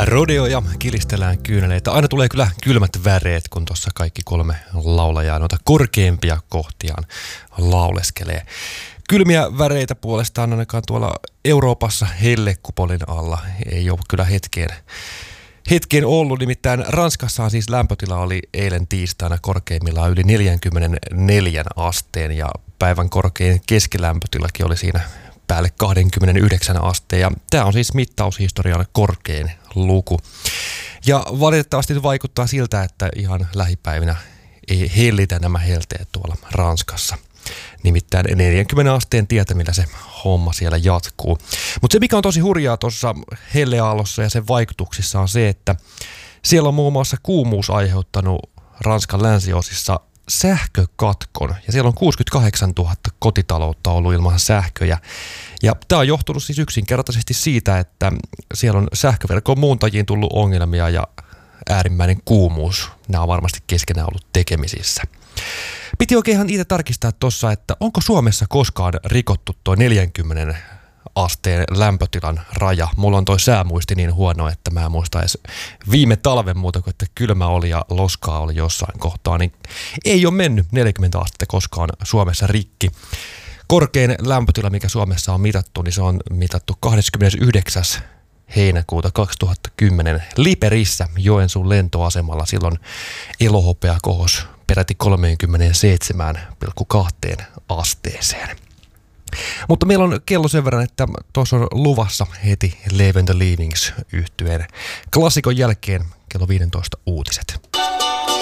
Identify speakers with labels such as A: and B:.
A: Rodeoja, kilistellään kyyneleitä. Aina tulee kyllä kylmät väreet, kun tuossa kaikki kolme laulajaa noita korkeimpia kohtiaan lauleskelee. Kylmiä väreitä puolestaan ainakaan tuolla Euroopassa hellekupolin alla ei ole kyllä hetkeen ollut. Nimittäin Ranskassa siis lämpötila oli eilen tiistaina korkeimmillaan yli 44 asteen ja päivän korkein keskilämpötilakin oli siinä päälle 29 asteen. Ja tämä on siis mittaushistorian korkein luku. Ja valitettavasti vaikuttaa siltä, että ihan lähipäivinä ei hellitä nämä helteet tuolla Ranskassa. Nimittäin 40 asteen tietämillä se homma siellä jatkuu. Mutta se mikä on tosi hurjaa tuossa helleaallossa ja sen vaikutuksissa on se, että siellä on muun muassa kuumuus aiheuttanut Ranskan länsiosissa sähkökatkon. Ja siellä on 68 000 kotitaloutta ollut ilman sähköjä. Ja tämä on johtunut siis yksinkertaisesti siitä, että siellä on sähköverkon muuntajiin tullut ongelmia ja äärimmäinen kuumuus. Nämä on varmasti keskenään ollut tekemisissä. Piti oikein ihan itse tarkistaa tuossa, että onko Suomessa koskaan rikottu tuo 40 asteen lämpötilan raja. Mulla on toi säämuisti niin huono, että mä en muista edes viime talven muuta kuin, että kylmä oli ja loskaa oli jossain kohtaa, niin ei ole mennyt 40 astetta koskaan Suomessa rikki. Korkein lämpötila, mikä Suomessa on mitattu, niin se on mitattu 29. heinäkuuta 2010 Liperissä Joensuun lentoasemalla. Silloin elohopea kohosi peräti 37,2 asteeseen. Mutta meillä on kello sen verran, että tuossa on luvassa heti Live and the Leavings -yhtyeen klassikon jälkeen kello 15 uutiset.